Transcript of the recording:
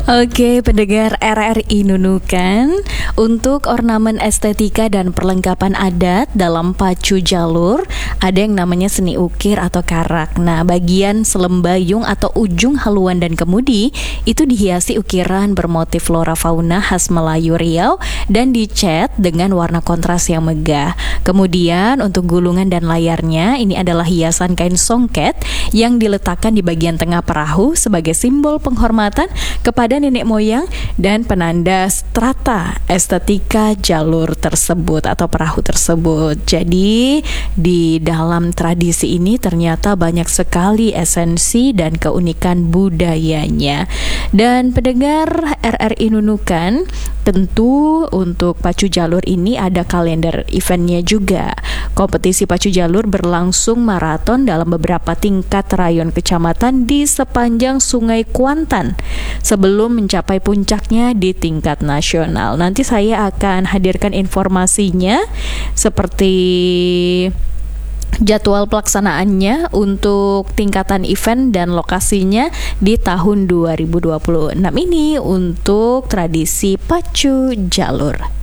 Oke, pendengar RRI Nunukan, untuk ornamen estetika dan perlengkapan adat dalam pacu jalur, ada yang namanya seni ukir atau karak. Nah, bagian selembayung atau ujung haluan dan kemudi itu dihiasi ukiran bermotif flora fauna khas Melayu Riau dan dicat dengan warna kontras yang megah. Kemudian untuk gulungan dan layarnya, ini adalah hiasan kain songket yang diletakkan di bagian tengah perahu sebagai simbol penghormatan kepada nenek moyang dan penanda strata estetika jalur tersebut atau perahu tersebut. Jadi di dalam tradisi ini ternyata banyak sekali esensi dan keunikan budayanya. Dan pendengar RRI Nunukan, tentu untuk pacu jalur ini ada kalender eventnya juga. Kompetisi pacu jalur berlangsung maraton dalam beberapa tingkat rayon kecamatan di sepanjang Sungai Kuantan sebelum mencapai puncaknya di tingkat nasional. Nanti saya akan hadirkan informasinya seperti jadwal pelaksanaannya untuk tingkatan event dan lokasinya di tahun 2026 ini untuk tradisi pacu jalur.